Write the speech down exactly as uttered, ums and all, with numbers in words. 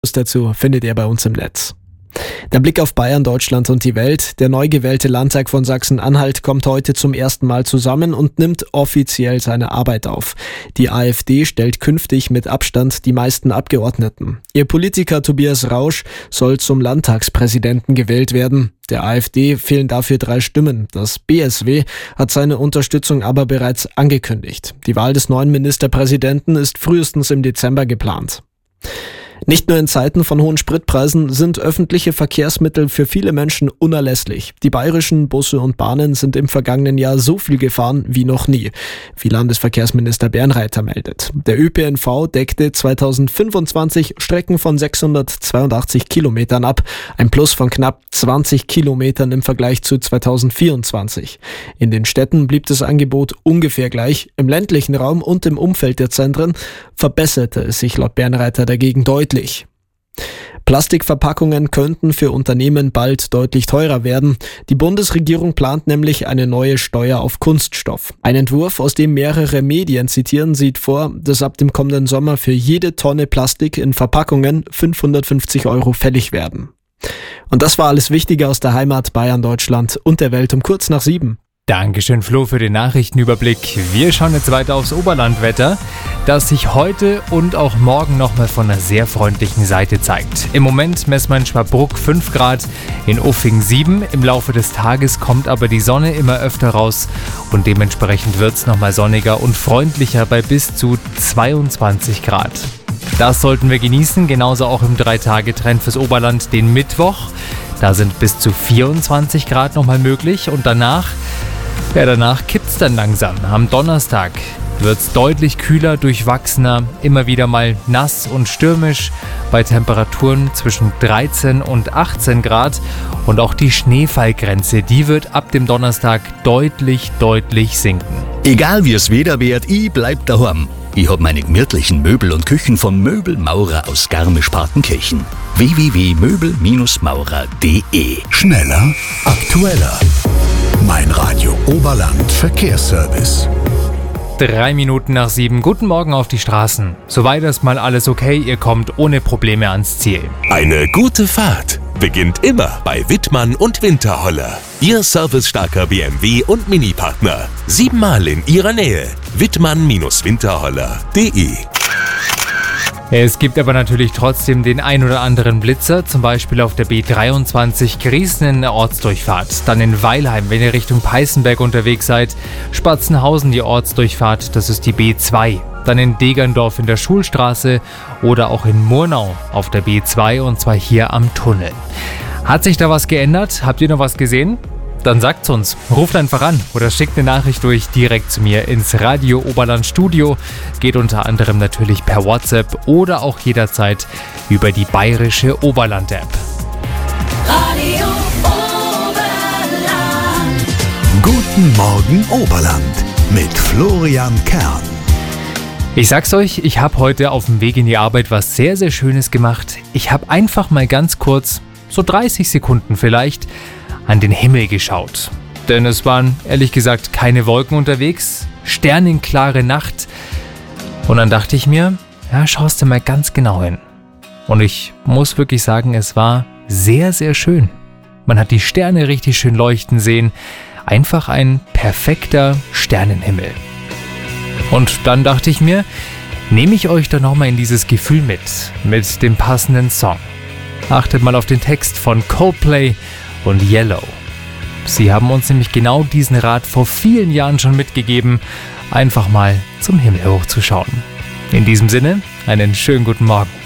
Dazu findet ihr bei uns im Netz. Der Blick auf Bayern, Deutschland und die Welt. Der neu gewählte Landtag von Sachsen-Anhalt kommt heute zum ersten Mal zusammen und nimmt offiziell seine Arbeit auf. Die AfD stellt künftig mit Abstand die meisten Abgeordneten. Ihr Politiker Tobias Rausch soll zum Landtagspräsidenten gewählt werden. Der AfD fehlen dafür drei Stimmen. Das B S W hat seine Unterstützung aber bereits angekündigt. Die Wahl des neuen Ministerpräsidenten ist frühestens im Dezember geplant. Nicht nur in Zeiten von hohen Spritpreisen sind öffentliche Verkehrsmittel für viele Menschen unerlässlich. Die bayerischen Busse und Bahnen sind im vergangenen Jahr so viel gefahren wie noch nie, wie Landesverkehrsminister Bernreiter meldet. Der Ö P N V deckte zweitausendfünfundzwanzig Strecken von sechshundertzweiundachtzig Kilometern ab, ein Plus von knapp zwanzig Kilometern im Vergleich zu zweitausendvierundzwanzig. In den Städten blieb das Angebot ungefähr gleich. Im ländlichen Raum und im Umfeld der Zentren verbesserte es sich laut Bernreiter dagegen deutlich. Plastikverpackungen könnten für Unternehmen bald deutlich teurer werden. Die Bundesregierung plant nämlich eine neue Steuer auf Kunststoff. Ein Entwurf, aus dem mehrere Medien zitieren, sieht vor, dass ab dem kommenden Sommer für jede Tonne Plastik in Verpackungen fünfhundertfünfzig Euro fällig werden. Und das war alles Wichtige aus der Heimat, Bayern, Deutschland und der Welt um kurz nach sieben. Dankeschön, Flo, für den Nachrichtenüberblick. Wir schauen jetzt weiter aufs Oberlandwetter, das sich heute und auch morgen nochmal von einer sehr freundlichen Seite zeigt. Im Moment messen wir in Schwabruck fünf Grad, in Uffing sieben. Im Laufe des Tages kommt aber die Sonne immer öfter raus und dementsprechend wird es nochmal sonniger und freundlicher bei bis zu zweiundzwanzig Grad. Das sollten wir genießen, genauso auch im drei Tage Trend fürs Oberland den Mittwoch. Da sind bis zu vierundzwanzig Grad nochmal möglich und danach Ja, danach kippt's dann langsam. Am Donnerstag wird's deutlich kühler, durchwachsener, immer wieder mal nass und stürmisch bei Temperaturen zwischen dreizehn und achtzehn Grad. Und auch die Schneefallgrenze, die wird ab dem Donnerstag deutlich, deutlich sinken. Egal wie es Wetter wird, ich bleib daheim. Ich hab meine gemütlichen Möbel und Küchen von Möbelmaurer aus Garmisch-Partenkirchen. w w w punkt möbel maurer punkt d e Schneller, aktueller. Mein Radio Oberland Verkehrsservice. Drei Minuten nach sieben. Guten Morgen auf die Straßen. Soweit erstmal alles okay, ihr kommt ohne Probleme ans Ziel. Eine gute Fahrt beginnt immer bei Wittmann und Winterholler. Ihr servicestarker B M W und Mini-Partner. Siebenmal in ihrer Nähe. Wittmann Winterholler punkt d e Es gibt aber natürlich trotzdem den ein oder anderen Blitzer, zum Beispiel auf der B dreiundzwanzig Griesen in der Ortsdurchfahrt, dann in Weilheim, wenn ihr Richtung Peißenberg unterwegs seid, Spatzenhausen die Ortsdurchfahrt, das ist die B zwei, dann in Degerndorf in der Schulstraße oder auch in Murnau auf der B zwei und zwar hier am Tunnel. Hat sich da was geändert? Habt ihr noch was gesehen? Dann sagt's uns, ruft einfach an oder schickt eine Nachricht durch direkt zu mir ins Radio Oberland Studio. Geht unter anderem natürlich per WhatsApp oder auch jederzeit über die bayerische Oberland-App. Radio Oberland. Guten Morgen Oberland mit Florian Kern. Ich sag's euch, ich habe heute auf dem Weg in die Arbeit was sehr, sehr Schönes gemacht. Ich habe einfach mal ganz kurz, so dreißig Sekunden vielleicht, an den Himmel geschaut. Denn es waren, ehrlich gesagt, keine Wolken unterwegs, sternenklare Nacht. Und dann dachte ich mir, ja, schaust du mal ganz genau hin. Und ich muss wirklich sagen, es war sehr, sehr schön. Man hat die Sterne richtig schön leuchten sehen. Einfach ein perfekter Sternenhimmel. Und dann dachte ich mir, nehme ich euch doch nochmal in dieses Gefühl mit, mit dem passenden Song. Achtet mal auf den Text von Coldplay und Yellow. Sie haben uns nämlich genau diesen Rat vor vielen Jahren schon mitgegeben, einfach mal zum Himmel hochzuschauen. In diesem Sinne, einen schönen guten Morgen.